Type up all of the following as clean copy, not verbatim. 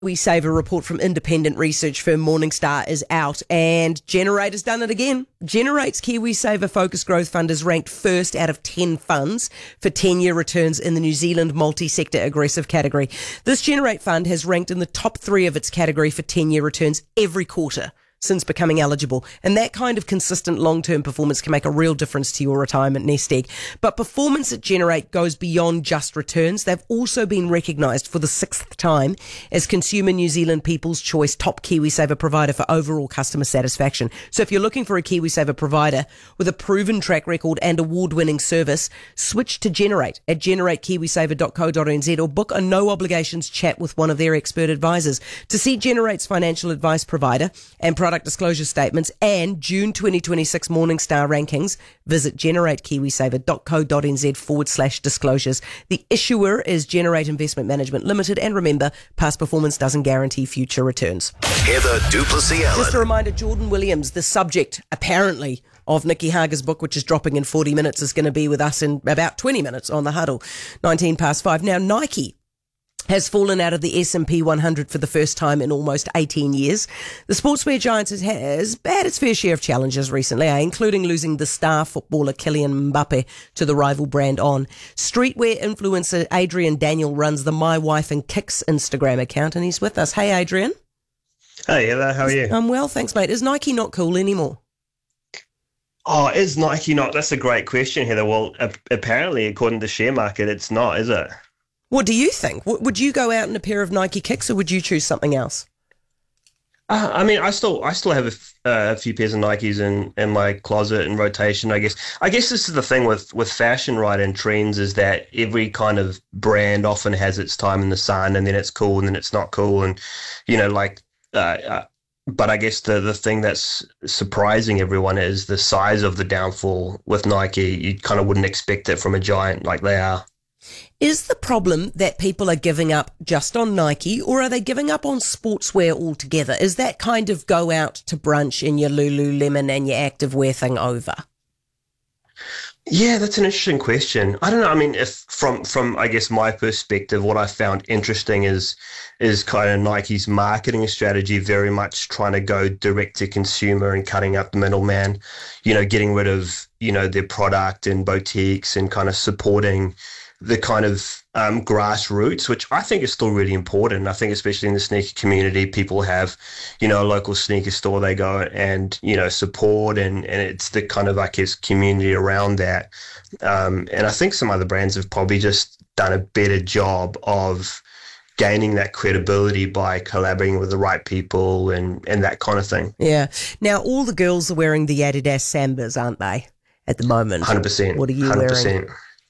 KiwiSaver report from independent research firm Morningstar is out, and Generate has done it again. Generate's KiwiSaver Focus Growth Fund is ranked first out of 10 funds for 10-year returns in the New Zealand multi-sector aggressive category. This Generate fund has ranked in the top 3 of its category for 10-year returns every quarter since becoming eligible. And that kind of consistent long-term performance can make a real difference to your retirement nest egg. But performance at Generate goes beyond just returns. They've also been recognised for the 6th time as Consumer New Zealand People's Choice top KiwiSaver provider for overall customer satisfaction. So if you're looking for a KiwiSaver provider with a proven track record and award-winning service, switch to Generate at generatekiwisaver.co.nz or book a no-obligations chat with one of their expert advisors. To see Generate's financial advice provider and product disclosure statements and June 2026 Morningstar rankings, visit generatekiwisaver.co.nz/disclosures. The issuer is Generate Investment Management Limited, and remember, past performance doesn't guarantee future returns. Heather du Plessis-Allen. Just a reminder, Jordan Williams, the subject, apparently, of Nikki Hager's book, which is dropping in 40 minutes, is going to be with us in about 20 minutes on The Huddle, 5:19. Now, Nike has fallen out of the S&P 100 for the first time in almost 18 years. The sportswear giant has had its fair share of challenges recently, including losing the star footballer Kylian Mbappe to the rival brand On. Streetwear influencer Adrian Daniel runs the My Wife and Kicks Instagram account, and he's with us. Hey, Adrian. Hey, Heather, how are you? I'm well, thanks, mate. Is Nike not cool anymore? Oh, is Nike not? That's a great question, Heather. Well, apparently, according to share market, it's not, is it? What do you think? Would you go out in a pair of Nike Kicks, or would you choose something else? I mean, I still have a few pairs of Nikes in my closet in rotation, I guess. I guess this is the thing with fashion, right, and trends, is that every kind of brand often has its time in the sun, and then it's cool, and then it's not cool, and, you know, like... but I guess the thing that's surprising everyone is the size of the downfall with Nike. You kind of wouldn't expect it from a giant like they are. Is the problem that people are giving up just on Nike, or are they giving up on sportswear altogether? Is that kind of go out to brunch in your Lululemon and your activewear thing over? Yeah, that's an interesting question. I don't know. I mean, if from I guess my perspective, what I found interesting is kind of Nike's marketing strategy, very much trying to go direct to consumer and cutting out the middleman, you know, getting rid of, you know, their product and boutiques and kind of supporting the kind of grassroots, which I think is still really important. I think especially in the sneaker community, people have, you know, a local sneaker store they go and, you know, support, and it's the kind of, I guess, community around that. And I think some other brands have probably just done a better job of gaining that credibility by collaborating with the right people and that kind of thing. Yeah. Now, all the girls are wearing the Adidas Sambas, aren't they, at the moment? 100%. What are you 100%. wearing?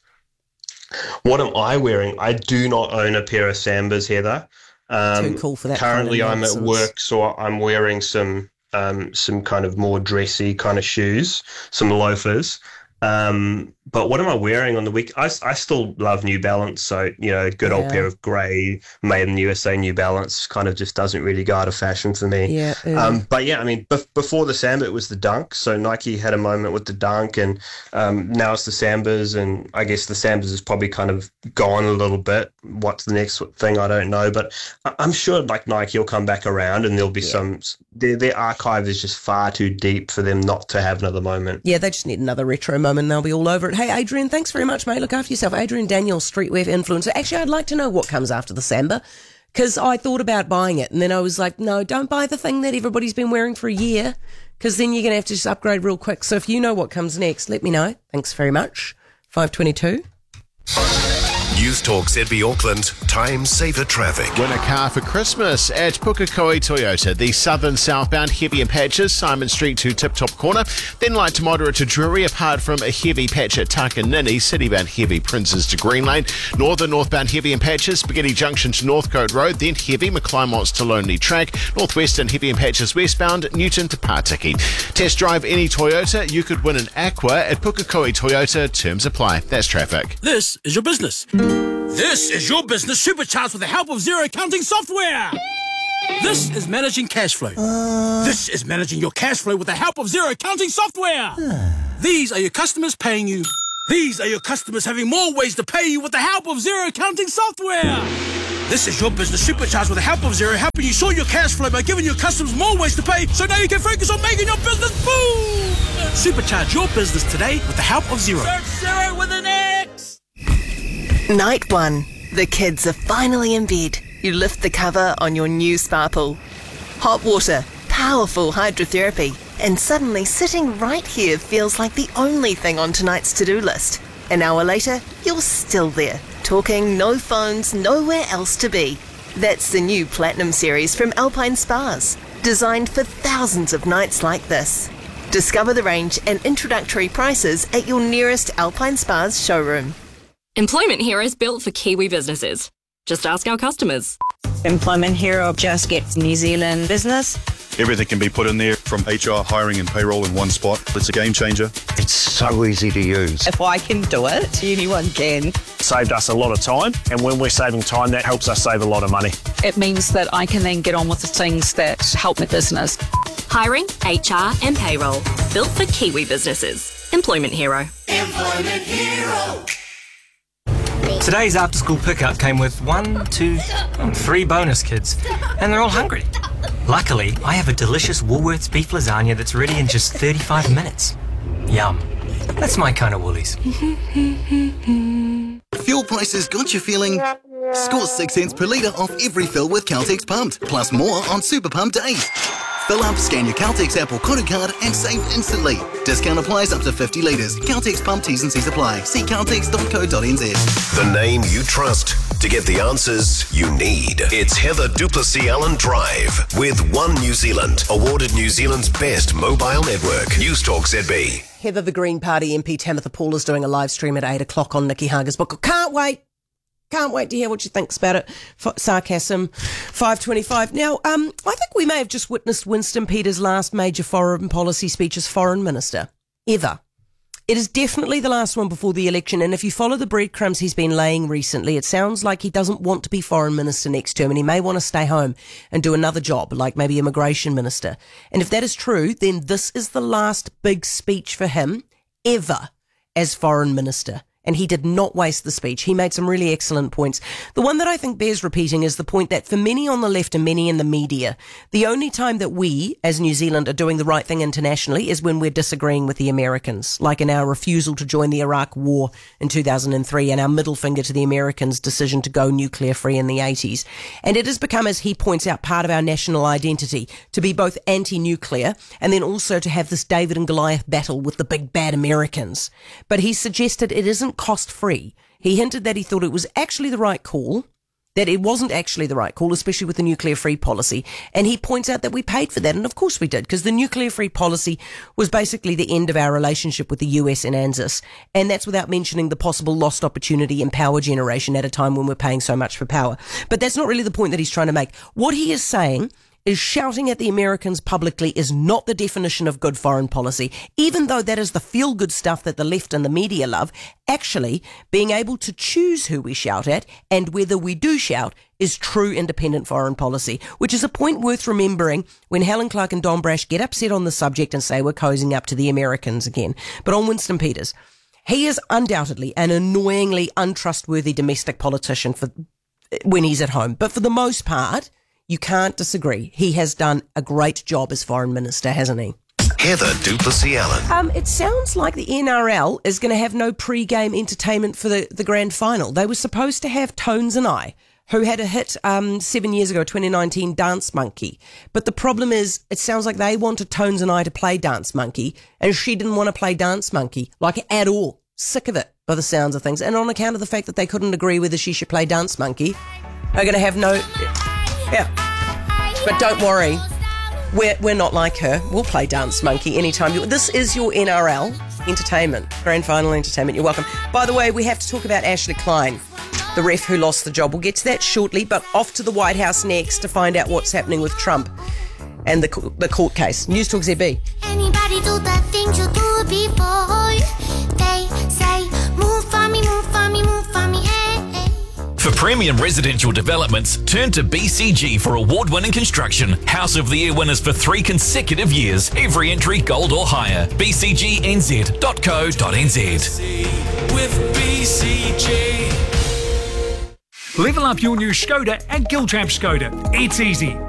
What am I wearing? I do not own a pair of Sambas, Heather. Too cool for that. Currently, kind of I'm at work, so I'm wearing some kind of more dressy kind of shoes, some loafers. But what am I wearing on the week? I still love New Balance, so, you know, good old pair of grey made in the USA New Balance kind of just doesn't really go out of fashion for me. Yeah. But yeah, I mean, before the Samba, it was the Dunk. So Nike had a moment with the Dunk, and now it's the Sambas, and I guess the Sambas has probably kind of gone a little bit. What's the next thing? I don't know, but I'm sure like Nike will come back around, and there'll be their archive is just far too deep for them not to have another moment. Yeah, they just need another retro moment and they'll be all over it. Hey, Adrian, thanks very much, mate. Look after yourself. Adrian Daniel, streetwear influencer. Actually, I'd like to know what comes after the Samba, because I thought about buying it, and then I was like, no, don't buy the thing that everybody's been wearing for a year, because then you're going to have to just upgrade real quick. So if you know what comes next, let me know. Thanks very much. 5:22. News Talk ZB Auckland, time saver traffic. Win a car for Christmas at Pukekohe Toyota, the southern southbound heavy in patches, Simon Street to Tip Top Corner, then light to moderate to Drury, apart from a heavy patch at Takanini, citybound heavy Princes to Green Lane, northbound heavy in patches, Spaghetti Junction to Northcote Road, then heavy McClymonts to Lonely Track, northwestern heavy in patches westbound, Newton to Partiki. Test drive any Toyota, you could win an Aqua at Pukekohe Toyota, terms apply. That's traffic. This is your business. This is your business supercharged with the help of Xero accounting software. This is managing cash flow. This is managing your cash flow with the help of Xero accounting software. These are your customers paying you. These are your customers having more ways to pay you with the help of Xero accounting software. This is your business supercharged with the help of Xero, helping you sort your cash flow by giving your customers more ways to pay, so now you can focus on making your business boom! Supercharge your business today with the help of Xero. Search Xero with an X! Night 1. The kids are finally in bed. You lift the cover on your new spa pool. Hot water, powerful hydrotherapy, and suddenly sitting right here feels like the only thing on tonight's to-do list. An hour later, you're still there, talking, no phones, nowhere else to be. That's the new Platinum series from Alpine Spas, designed for thousands of nights like this. Discover the range and introductory prices at your nearest Alpine Spas showroom. Employment Hero is built for Kiwi businesses. Just ask our customers. Employment Hero just gets New Zealand business. Everything can be put in there, from HR, hiring and payroll in one spot. It's a game changer. It's so easy to use. If I can do it, anyone can. Saved us a lot of time, and when we're saving time, that helps us save a lot of money. It means that I can then get on with the things that help my business. Hiring, HR and payroll. Built for Kiwi businesses. Employment Hero. Employment Hero! Today's after-school pickup came with 3 bonus kids, and they're all hungry. Luckily, I have a delicious Woolworths beef lasagna that's ready in just 35 minutes. Yum. That's my kind of Woolies. Fuel prices got you feeling... Score 6 cents per litre off every fill with Caltex Pumped, plus more on Super Pump days. Fill up, scan your Caltex app or Koru card and save instantly. Discount applies up to 50 litres. Caltex Pump T's and C's apply. See caltex.co.nz. The name you trust to get the answers you need. It's Heather Duplessis Allen Drive with One New Zealand, awarded New Zealand's best mobile network. News Talk ZB. Heather, the Green Party MP Tamitha Paul, is doing a live stream at 8 o'clock on Nikki Hager's book. Can't wait to hear what she thinks about it. Sarcasm, 5:25. Now, I think we may have just witnessed Winston Peters' last major foreign policy speech as foreign minister, ever. It is definitely the last one before the election, and if you follow the breadcrumbs he's been laying recently, it sounds like he doesn't want to be foreign minister next term, and he may want to stay home and do another job, like maybe immigration minister. And if that is true, then this is the last big speech for him ever as foreign minister. And he did not waste the speech. He made some really excellent points. The one that I think bears repeating is the point that for many on the left and many in the media, the only time that we, as New Zealand, are doing the right thing internationally is when we're disagreeing with the Americans, like in our refusal to join the Iraq War in 2003 and our middle finger to the Americans' decision to go nuclear free in the 80s. And it has become, as he points out, part of our national identity to be both anti-nuclear and then also to have this David and Goliath battle with the big bad Americans. But he suggested it isn't cost-free. He hinted that he thought it was actually the right call, that it wasn't actually the right call, especially with the nuclear-free policy. And he points out that we paid for that, and of course we did, because the nuclear-free policy was basically the end of our relationship with the US and ANZUS. And that's without mentioning the possible lost opportunity in power generation at a time when we're paying so much for power. But that's not really the point that he's trying to make. What he is saying is shouting at the Americans publicly is not the definition of good foreign policy, even though that is the feel-good stuff that the left and the media love. Actually, being able to choose who we shout at and whether we do shout is true independent foreign policy, which is a point worth remembering when Helen Clark and Don Brash get upset on the subject and say we're cozying up to the Americans again. But on Winston Peters, he is undoubtedly an annoyingly untrustworthy domestic politician for when he's at home. But for the most part, you can't disagree. He has done a great job as foreign minister, hasn't he? Heather Duplessis Allen. It sounds like the NRL is going to have no pre-game entertainment for the grand final. They were supposed to have Tones and I, who had a hit 7 years ago, 2019, Dance Monkey. But the problem is, it sounds like they wanted Tones and I to play Dance Monkey, and she didn't want to play Dance Monkey, like at all. Sick of it, by the sounds of things. And on account of the fact that they couldn't agree whether she should play Dance Monkey, they're going to have no... Yeah. But don't worry, we're not like her. We'll play Dance Monkey anytime. This is your NRL entertainment, grand final entertainment. You're welcome. By the way, we have to talk about Ashley Klein, the ref who lost the job. We'll get to that shortly, but off to the White House next to find out what's happening with Trump and the court case. News Talk ZB. Anybody do the things you do before? They say, move for me, move for me, move for me, hey. For premium residential developments, turn to BCG for award-winning construction. House of the Year winners for 3 consecutive years. Every entry gold or higher. bcgnz.co.nz. With BCG. Level up your new Skoda at Giltramp Skoda. It's easy.